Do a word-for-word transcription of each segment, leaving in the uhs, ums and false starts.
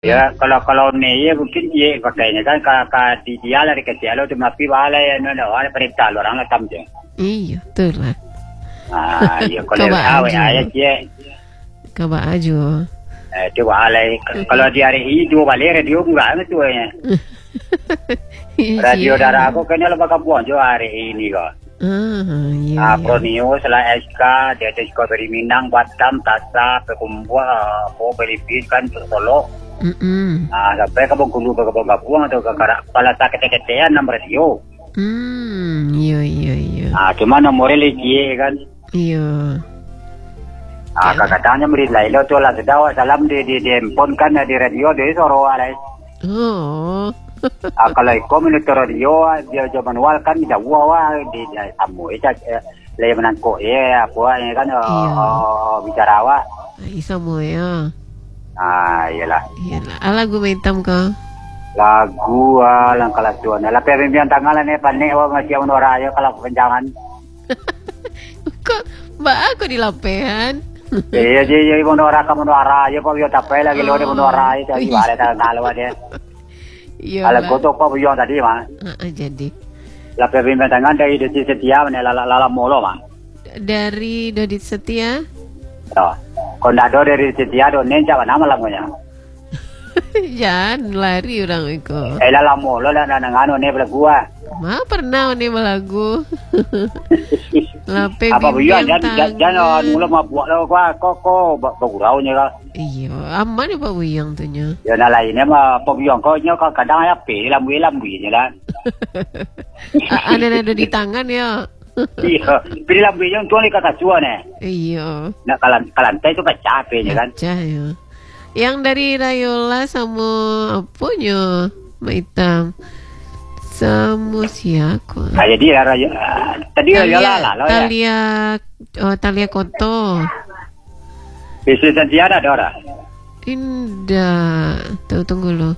Ya, kalau kalau ni ya mungkin ye pakainya kan ka ka di dia lah dekat dia lo tu mapi wala ya no no wala perintah lo orang lah tamje. Iya, betul lah. Ah, ya kalau Kau awak baju. ayat ye. Kau baju. Eh, tu wala kalau dia hari ini dua balik radio enggak tu ya. Radio darah aku kena lepas kampung jo hari ini kok. Ah, iya. Ah, iya. Pro News lah S K, dia tu juga dari Minang, Batam, Tasa, Pekumbua, Po Filipin kan Solo. Mm-mm. Ah, sampai ke Bengkulu ke Kabuang atau ke Kepala Sakit-Sakitian nomor radio. Hmm, iya iya iya. Ah, cuma nomornya lagi kan. Iya. Ah, kadang-kadangnya beri lain tu lah sudah salam di di di handphone kan di radio di soro alai. Oh. Ah, kalau ikut menurut radio dia jauh manual kan jauh wah di tamu itu leh menangkuk ya apa ya kan oh bicara awak. Isa mo ya. Ah, iyalah. Iyalah. Ala gue hitam ko. Lagu ah lang kalatuan. Ala pe pimpian tangalan eh panik wa masih ono raya kalau penjangan. Kok ba ako dilapehan? Iya je je ono ora ka ono raya pa yo tapay lagi lo de ono raya ta iwala ta ngalo dia. Iya. Ala goto pa yo tadi mah. Heeh, jadi. La pe pimpian tangan dari desi setia mana lala lala molo mah. Dari Dodit Setia. Oh. Kondado dari setia do nen jawa nama lagunya. Jangan lari orang itu. Eh lala molo la nang anu ne gua. Ma pernah nih lagu. Lape Apa biyo bibiyang jan jan tangan. mula ma buat lo gua kok kok bagurau nya ka. Iya, aman nih Pak Buyang tuh nya. Ya na lainnya mah pabiyong ko nyo ka kadang ya pe lambi lambi nya lah. Ada ada di tangan ya. Iya, pilih lambi yang tuan ni kakak tua ni. Iya. Nak kalan kalantai tu kan capek je kan. Aja ya. Yang dari Rayola sama apanya? Maitam. Sama siapa? Ah, jadi raya tadi raya lah lah ya. Talia oh Talia Koto. Bisnis Santiana ada orang. Indah. Tuh tunggu lo.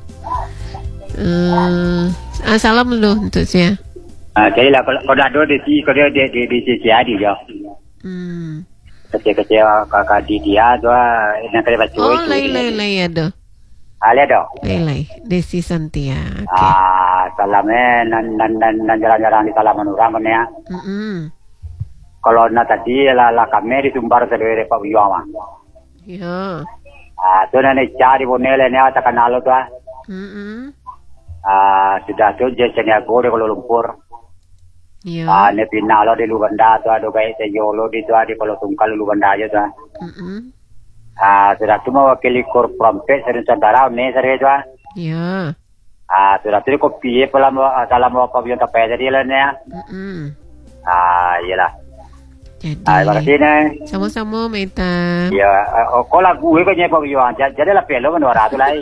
Eh, ah, salam lo untuk saya. Ah, jadi lah kalau kalau ada di si kalau dia di di si adi je. Hmm. Kecil-kecil kakak di dia tu nak kena baca Oh, itu. lai lai lai ada. Ada dah. Lai lai. Desi Santia. Okay. Ah, salam eh nan nan nan nan jalan-jalan di salaman orang kan ya. Mm-mm. Kalau nak tadi lah lah kami di sumbar sedere Pak Biyo mah. Ya. Ah, tu nanti cari bonele ni ada kenal tu ah. Mm-mm. Ah, sudah tu je seni aku di Kuala Lumpur. Ya. Ah, ni pinalo di Lubanda tu ada kayak sejolo di tu ada kalau tungkal Lubanda aja tu. Mm-mm. Ah, sudah tu mewakili kor prompet sering saudara ni sering tu. Ya. Ah, sudah tu kopi pelam salam apa biar tak jadi lah ni. Mm-mm. Ah, iyalah. Jadi. Ah, terima kasih ni. Sama-sama Meta. Ya, oh, kalau lagu itu ni Pak Biyo, jadi lah pelo mana orang tu lah.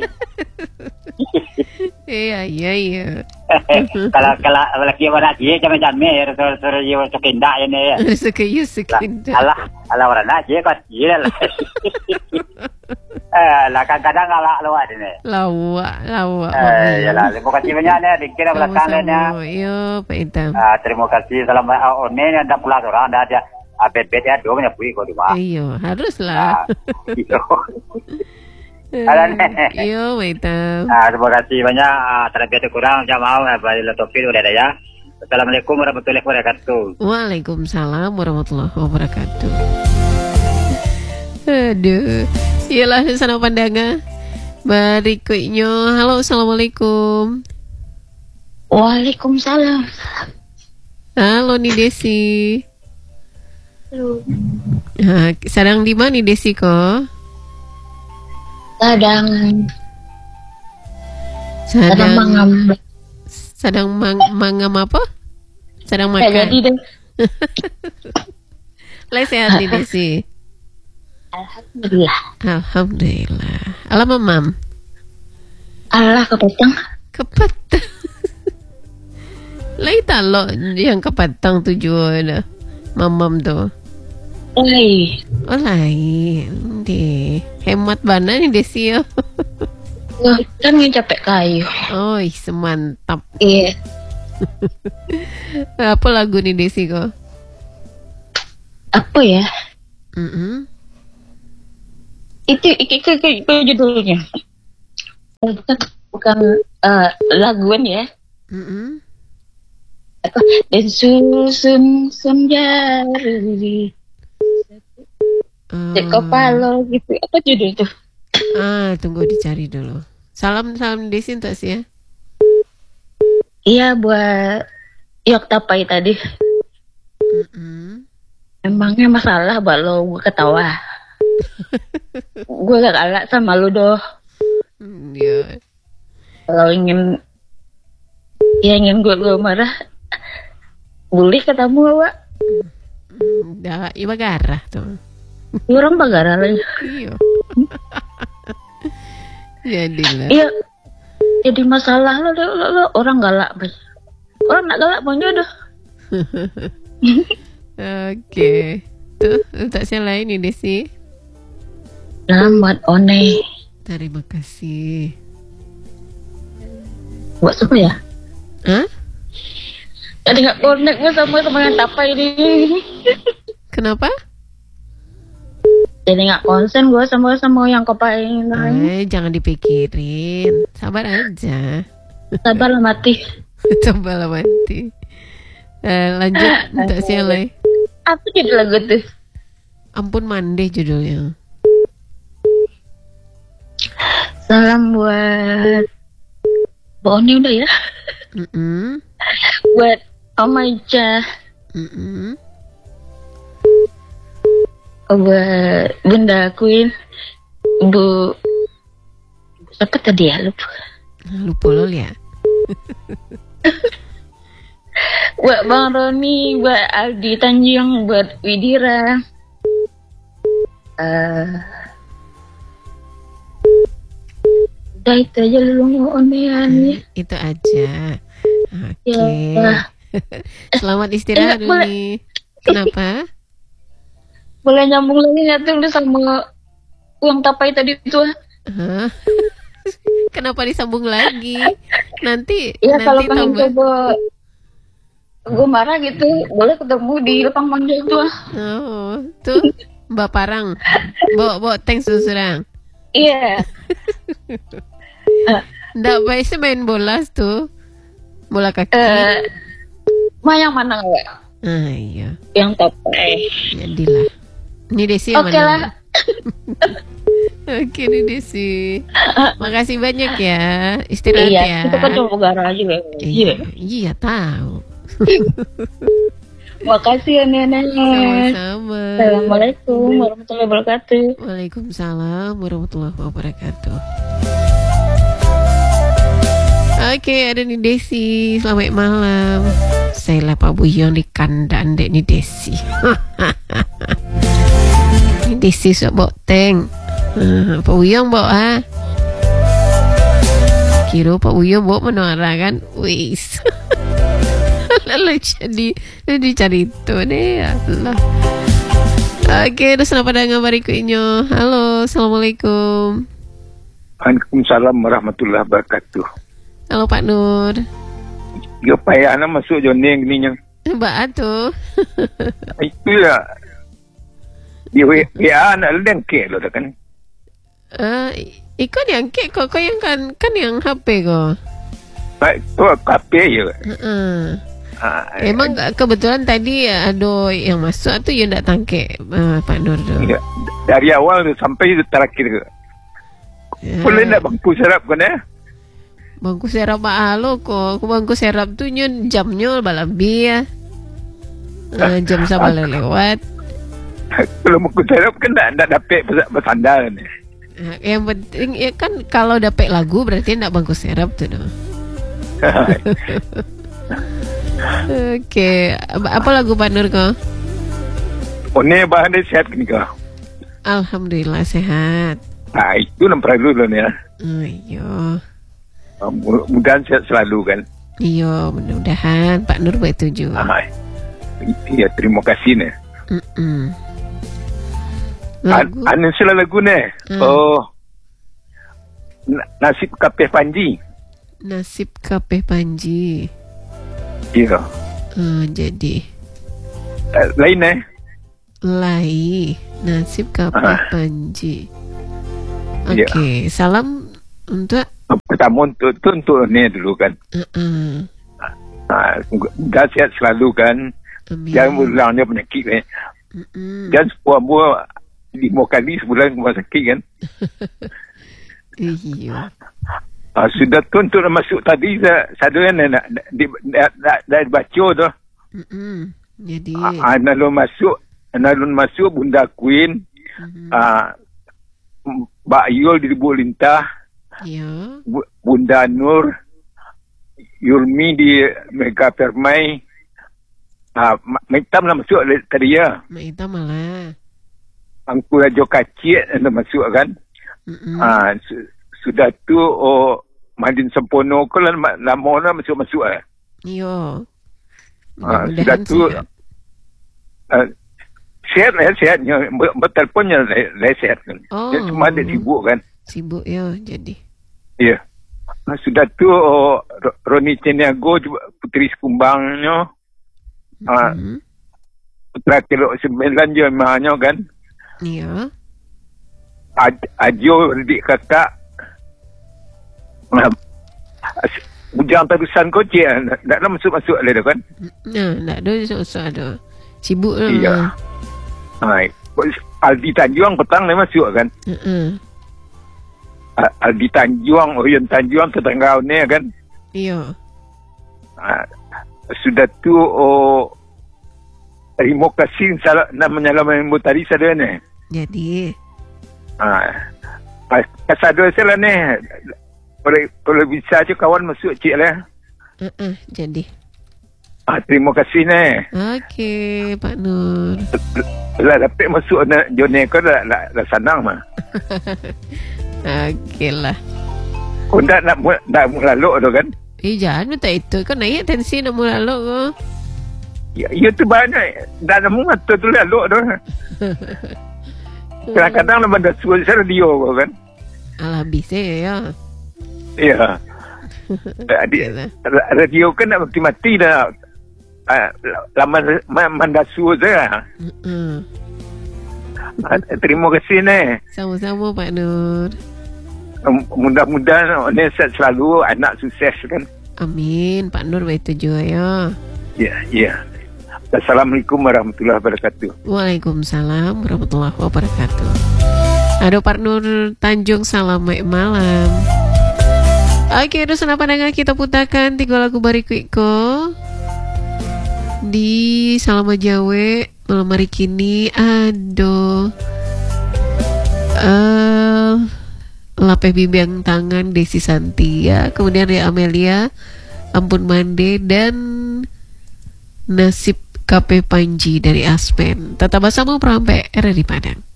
Iya, iya, iya. Kalau kalau lagi orang dia macam macam ni, ter ter dia sekinda ini. Sekaya sekinda. Allah, Allah orang nak dia kat dia lah. Eh, lah kadang-kadang Allah lawat ni. Lawa, lawa. Eh, yalah, terima kasih banyak ni. Dikira belakang ni. Yo, Pak Itam. Ah, terima kasih. Salam. Oh, ni ada pula orang dah ada. Bet-bet ya, dua banyak pui kau di bawah. Iyo, haruslah. Ada ni. Iyo, Pak Itam. Ah, terima kasih banyak. Ah, terbiasa kurang jamaah. Balik topik udah ada ya. Assalamualaikum warahmatullahi wabarakatuh. Waalaikumsalam warahmatullahi wabarakatuh. Aduh. Iyalah sana pandangan. Berikutnya, halo, assalamualaikum. Waalaikumsalam. Halo, ni Desi. Halo. Ha, sedang di mana ni Desi ko? Sedang sedang Sedang mangam. sedang mang, mangam apa? Sedang makan. Jadi deh. Lai sehat ni Desi. Alhamdulillah. Alhamdulillah. Alam mamam. Allah kepotong. Kepatang. Lai talo yang kepatang tujuan mamam tu. Oi. Oh lain. Di hemat bana ni Desi yo. Wah, kan yang capek kayu. Oi, semantap. Iya. Apa lagu ni Desi ko? Apa ya? Mm-mm. Itu, itu, itu, itu judulnya. bukan bukan eh, laguan ya. Mm-mm. Apa? Dan susun senjari Oh. Cek Kopalo gitu. Apa judul tuh? Ah, tunggu dicari dulu. Salam salam Desi untuk sih ya. Iya buat Yok Tapai tadi. Mm-mm. Emangnya masalah buat lo gue ketawa. Gue gak galak sama lu doh. Hmm, ya. Kalau ingin ya ingin gue gue marah, boleh ketemu Wak. Hmm, dah iba garah tuh. Orang bagara lagi. Iya. Jadilah. Iya. Jadi masalah lo, lo, lo, lo orang galak. Orang nak galak punya doh. Oke. Tuh, tak salah ini Desi. Selamat One. Terima kasih. Buat siapa ya? Hah? Tadi gak connect gue sama teman yang Tapai ini. Kenapa? Jadi gak konsen gue sama sama yang Kopai ini. Eh, jangan dipikirin. Sabar aja. Sabar lah mati. Coba lah mati. Eh, lanjut untuk siapa? Apa judul lagu tuh? Ampun Mande judulnya. Salam buat Boni udah ya. Mm-mm. Buat Omaja. Mm-mm. Buat Bunda Queen. Bu siapa tadi ya lupa. Lupa lo ya. Buat Bang Roni, buat Aldi Tanjung, buat Widira. Eh udah itu aja lu onean. Itu aja. Oke. Ya. Selamat istirahat Eh, boleh- Uni. Kenapa? Boleh nyambung lagi nggak tuh lu sama yang Tapai tadi itu? Hah? Kenapa disambung lagi? Nanti Iya kalau nanti pengen tambah. coba gue marah gitu, boleh ketemu di Lepang Manjang tuh. Oh, tuh Mbak Parang. Bawa bawa tank susurang. Iya. Nggak baik sih main bola tuh. Bola kaki. Eh, mah yang mana nggak? Ah iya. Yang Tapai. Jadilah. Ini Desi yang Oke mana? lah. Oke nih Desi. Makasih banyak ya. Istirahat Iya, ya. itu kan cuma gara juga. Iya, Iya. iya tahu. Makasih ya Nenek. Sama-sama. Assalamualaikum warahmatullahi wabarakatuh. Waalaikumsalam warahmatullahi wabarakatuh. Oke, ada nih Desi. Selamat malam. Saya lah Pak Buyon di kandang dek nih Desi. Ini Desi sok bawa tank. Uh, Pak Buyon bawa ha. Kira Pak Buyon bawa menara kan. Wis. Lalu jadi jadi cari itu deh. Allah. Oke, terus kenapa dengan berikutnya? Halo, assalamualaikum. Waalaikumsalam warahmatullahi wabarakatuh. Halo Pak Nur. Yo payah ana masuk joneng ni yang Mbak Atu. itu ya. Di W A ana ledeng ke lo kan. Eh, ikut yang kek kok kau yang kan kan yang H P kok. Baik tu kape ya. Heeh. Ha, Emang kebetulan tadi ada yang masuk tu yang tak tangkep uh, Pak Nur tu. ya, dari awal tu sampai terakhir. Ya. Boleh nak bangku serap kan eh? Bangku serap mahalo kok. Aku bangku serap tu nyon jamnya balabi ya. Uh, jam sabala lewat. Kalau bangku serap kan tak tak dapat bersandar ni. Uh, yang penting ya kan kalau dapat lagu berarti nak bangku serap tu no. Okey, apa lagu Pak Nur kau? One bahan dia sihat ni kau. Alhamdulillah sehat. Ah itu nampak dulu ni ya. Oh, iya. Mudah-mudahan sihat selalu kan. Iya, mudah-mudahan Pak Nur buat tuju. Ah, ya terima kasih ni. Mm-mm. Lagu? Lagu? Anu sila lagu ni. Hmm. Oh. Na- Nasib Kapeh Panji. Nasib Kapeh Panji. Ya. Uh, jadi Uh, lain eh. Lai Nasib Kapeh Ah. Panji. Ya. Okey, salam untuk pertama untuk untuk ni dulu kan. Uh-uh. Ha, dah sihat selalu kan. Amin. Jangan ulang dia penyakit ni. Mm-mm. Dan sebuah-buah lima kali sebulan rumah sakit kan. Iya. Ha, sudah tu untuk masuk tadi saya saya nak nak nak baca tu. Mm-mm. Jadi. Ha, nalun masuk, nalun masuk Bunda Queen. Mm-hmm. Ha, Mbak Yul di Ibu Lintah. Ya. Bunda Nur, Yulmi di Mega Permai. Ah, Mak Hitam lah masuk tadi ya. Mak Hitam malah. Angku Rajo Kacik anda masuk kan. Mm-mm. Ah, su- sudah tu oh Madin Sempono ko lah lama lah masuk-masuk lah. Yo. Ah, sudah Mudah-mudahan tu sihat. ah, sihat lah sihatnya. Berteleponnya lah sihat kan. Oh. Dia cuma ada sibuk kan. Sibuk ya jadi. Ya. Ah, sudah tu oh, Roni Ceniago juga Puteri Sekumbangnya. Ah, Mm-hmm. Putra Kelok Sembilan je mahanya kan. Iya. Aj- Ajo adik kakak. Nah, as- Bujang terusan kocik nak nak masuk-masuk lah tu kan. Nah, nak ada susah ada. Sibuk lah. Iya. Hai. Aldi Tanjuang petang dia masuk kan. Uh-uh. A- Aldi Tanjuang, Oyen Tanjuang tetangga ni kan. Iya. Ha, sudah tu oh terima kasih salah namanya lama tadi saya ni. Jadi. Ha. Kasado saya ni. Kalau kalau bisa je kawan masuk cik lah. Uh-uh. Jadi. Ah, terima kasih ni. Okey, Pak Nur. Lah dapat masuk na jone ko dah dah, dah senang mah. Okey lah. Kau nak nak mu- nak lalu tu kan. Eh, jangan minta itu. Kau naik tensi nak mula lalu kau. Ya, ya tu banyak. Dah nak muat tu tu lalu tu. Kadang-kadang nama dah suruh saya radio kau kan. Alah, bisa ya. Ya. Adik, Okeylah. radio kan nak mati-mati dah. Ah, lama mandasu saya. Uh-uh. Ah, terima kasih ni. Sama-sama, Pak Nur. Mudah-mudahan ni sihat selalu, anak sukses kan. Amin. Pak Nur baik tujuh ya. Ya, ya. Assalamualaikum warahmatullahi wabarakatuh. Waalaikumsalam warahmatullahi wabarakatuh. Aduh, Pak Nur Tanjung, salam malam. Oke, terus apa pandangan kita putarkan tiga lagu berikutku di Salama Jawa malam hari kini. Aduh, uh, Lapeh Bimbing Tangan Desi Santia, kemudian Ria Amelia, Ampun Mande, dan Nasib K P Panji dari Aspen. Tetap bersama Perampe R R I Padang.